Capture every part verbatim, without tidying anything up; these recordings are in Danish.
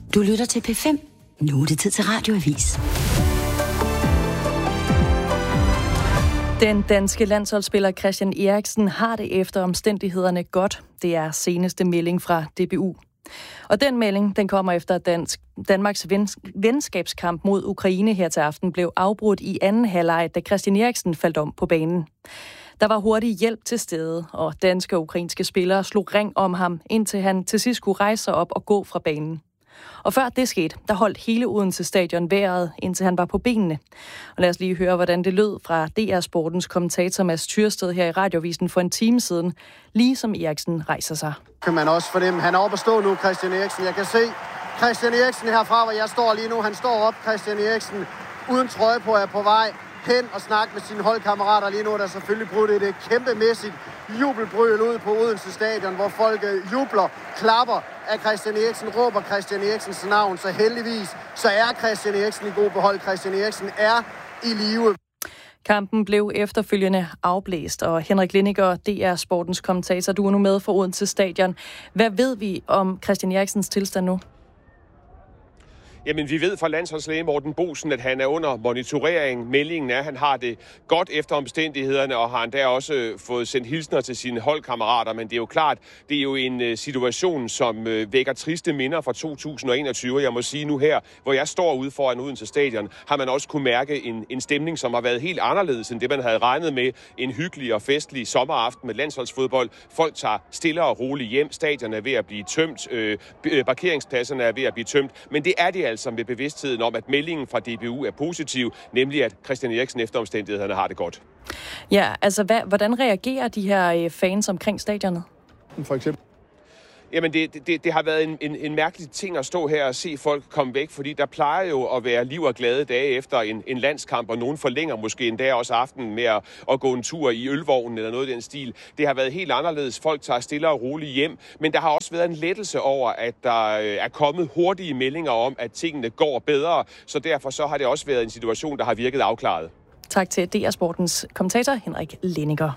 Du lytter til P fem. Nu er det tid til Radioavis. Den danske landsholdsspiller Christian Eriksen har det efter omstændighederne godt. Det er seneste melding fra D B U. Og den melding, den kommer efter, at Dansk, Danmarks venskabskamp mod Ukraine her til aften blev afbrudt i anden halvleg, da Christian Eriksen faldt om på banen. Der var hurtig hjælp til stede, og danske og ukrainske spillere slog ring om ham, indtil han til sidst kunne rejse sig op og gå fra banen. Og før det skete, der holdt hele Odense Stadion vejret, indtil han var på benene. Og lad os lige høre, hvordan det lød fra D R Sportens kommentator Mads Tyrsted her i Radiovisen for en time siden, lige som Eriksen rejser sig. Kan man også fornemme, han er oppe at stå nu, Christian Eriksen. Jeg kan se Christian Eriksen herfra, hvor jeg står lige nu. Han står op, Christian Eriksen, uden trøje på, er på vej hen og snakke med sine holdkammerater. Lige nu er der selvfølgelig brudt et kæmpemæssigt jubelbrøl ud på Odense Stadion, hvor folk jubler, klapper af Christian Eriksen, råber Christian Eriksens navn. Så heldigvis, så er Christian Eriksen i god behold. Christian Eriksen er i live. Kampen blev efterfølgende afblæst, og Henrik Lindiger, D R Sportens kommentator, du er nu med for Odense Stadion. Hvad ved vi om Christian Eriksens tilstand nu? Jamen, vi ved fra landsholdslæge Morten Boesen, at han er under monitorering. Meldingen er, at han har det godt efter omstændighederne, og har endda også fået sendt hilsner til sine holdkammerater. Men det er jo klart, det er jo en situation, som vækker triste minder fra to tusind og enogtyve. Jeg må sige nu her, hvor jeg står ude foran Odense Stadion, har man også kunne mærke en, en stemning, som har været helt anderledes end det, man havde regnet med. En hyggelig og festlig sommeraften med landsholdsfodbold. Folk tager stille og roligt hjem. Stadion er ved at blive tømt. Øh, parkeringspladserne er ved at blive tømt. Men det er det altså med bevidstheden om, at meldingen fra D B U er positiv, nemlig at Christian Eriksen efter omstændighederne har det godt. Ja, altså hvad, hvordan reagerer de her fans omkring stadionet? For eksempel? Jamen, det, det, det har været en, en, en mærkelig ting at stå her og se folk komme væk, fordi der plejer jo at være liv og glade dage efter en, en landskamp, og nogen forlænger måske endda også aftenen med at, at gå en tur i ølvognen eller noget i den stil. Det har været helt anderledes. Folk tager stille og roligt hjem, men der har også været en lettelse over, at der er kommet hurtige meldinger om, at tingene går bedre, så derfor så har det også været en situation, der har virket afklaret. Tak til D R Sportens kommentator Henrik Lindiger.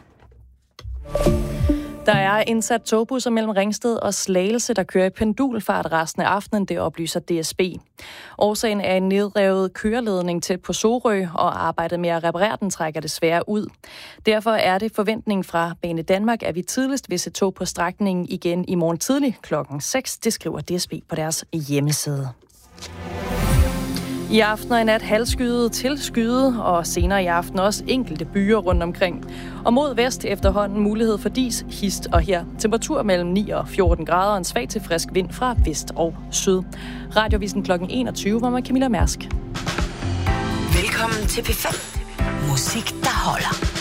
Der er indsat togbusser mellem Ringsted og Slagelse, der kører i pendulfart resten af aftenen, det oplyser D S B. Årsagen er en nedrevet køreledning tæt på Sorø, og arbejdet med at reparere den trækker desværre ud. Derfor er det forventningen fra Bane Danmark, at vi tidligst vil se tog på strækningen igen i morgen tidlig klokken seks. Det skriver D S B på deres hjemmeside. I aften og i nat halvskyet til skyet, og senere i aften også enkelte byer rundt omkring. Og mod vest efterhånden mulighed for dis, hist og her. Temperatur mellem ni og fjorten grader og en svag til frisk vind fra vest og syd. Radiovisen klokken enogtyve, hvor man Camilla Mærsk. Velkommen til P fem. Musik, der holder.